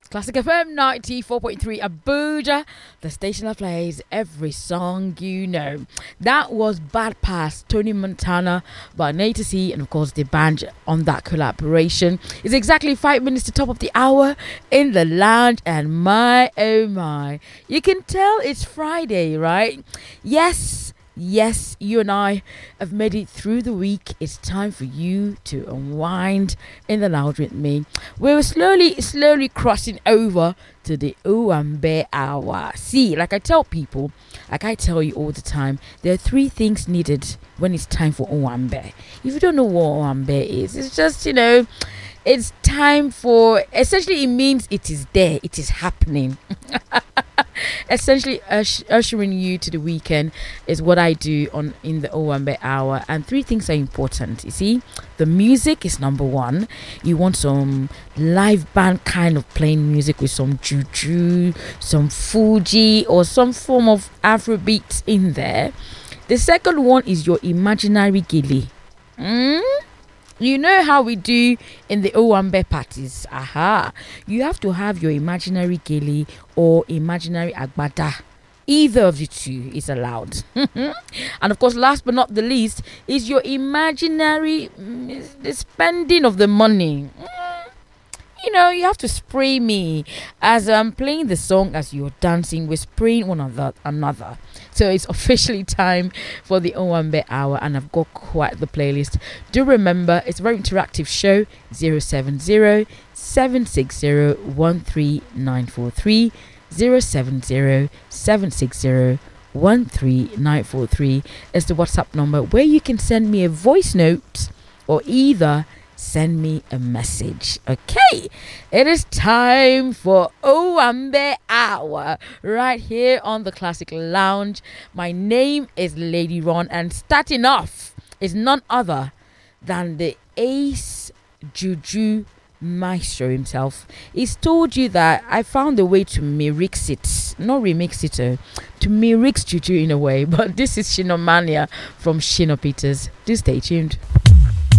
Classic FM 94.3 Abuja, the station that plays every song you know. That was Bad Pass, Tony Montana by Nate C, and of course the band on that collaboration. It's exactly 5 minutes to top of the hour in the lounge, and my oh my, you can tell it's Friday, right? Yes, you and I have made it through the week. It's time for you to unwind in the lounge with me. We're slowly crossing over to the Owambe hour. See, like I tell people, like I tell you all the time, there are 3 things needed when it's time for Owambe. If you don't know what Owambe is, it's just, it's time for, essentially it means it is there, it is happening. Essentially ushering you to the weekend is what I do in the Owambe hour. And 3 things are important. You see, the music is number 1. You want some live band kind of playing music with some juju, some Fuji, or some form of Afrobeat in there. The second one is your imaginary gili. You know how we do in the Owambe parties. You have to have your imaginary gili or imaginary agbada. Either of the 2 is allowed. And of course, last but not the least, is your imaginary the spending of the money. You have to spray me as I'm playing the song, as you're dancing. We're spraying one another. So it's officially time for the Owambe hour, and I've got quite the playlist. Do remember, it's a very interactive show. 070-760-13943, 070-760-13943 is the WhatsApp number where you can send me a voice note or either send me a message. Okay, it is time for Owambe hour right here on the Classic Lounge. My name is Lady Ron, and starting off is none other than the Ace Juju Maestro himself. He's told you that I found a way to mix it, not remix it, to mix Juju in a way. But this is Shinomania from Shino Peters. Do stay tuned.